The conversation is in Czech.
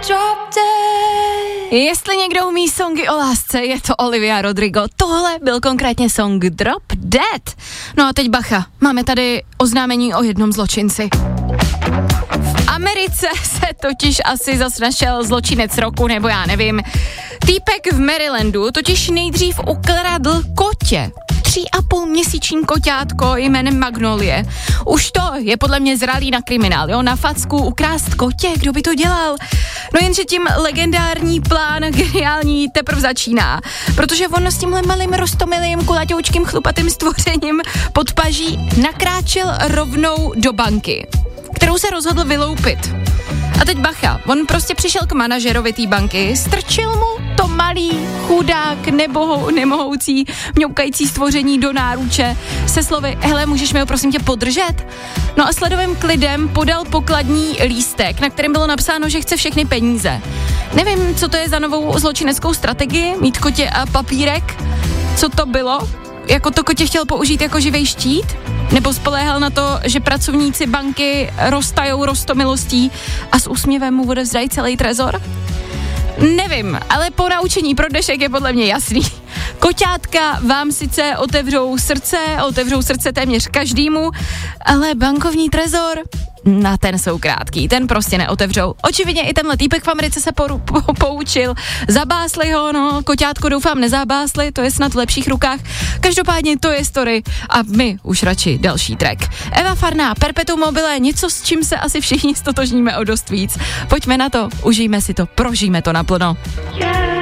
Jestli někdo umí songy o lásce, je to Olivia Rodrigo. Tohle byl konkrétně song Drop Dead. No a teď bacha, máme tady oznámení o jednom zločinci. V Americe se totiž asi zas našel zločinec roku, nebo já nevím. Týpek v Marylandu totiž nejdřív ukradl kotě. 3,5měsíční koťátko jménem Magnolie. Už to je podle mě zralý na kriminál, jo, na facku ukrást kotě, kdo by to dělal? No jenže tím legendární plán geniální teprve začíná, protože on s tímhle malým roztomilým kulaťoučkým chlupatým stvořením pod paží nakráčel rovnou do banky, kterou se rozhodl vyloupit. A teď bacha, on prostě přišel k manažerovi té banky, strčil mu to malý, chudák, nemohoucí, mňoukající stvoření do náruče se slovy, hele, můžeš mi ho prosím tě podržet? No a s ledovým klidem podal pokladní lístek, na kterém bylo napsáno, že chce všechny peníze. Nevím, co to je za novou zločineckou strategii, mít kotě a papírek, co to bylo? Jako to kotě chtěl použít jako živej štít? Nebo spoléhal na to, že pracovníci banky roztajou roztomilostí a s úsměvem mu odevzdají celý trezor? Nevím, ale ponaučení pro dnešek je podle mě jasný. Koťátka vám sice otevřou srdce téměř každému, ale bankovní trezor, na ten jsou krátký, ten prostě neotevřou. Očividně i tenhle týpek v Americe se poučil, zabásli ho, no, koťátko doufám nezabásli, to je snad v lepších rukách. Každopádně to je story a my už radši další track. Eva Farná, Perpetuum mobile, něco s čím se asi všichni stotožníme o dost víc. Pojďme na to, užijme si to, prožijme to naplno. Yeah.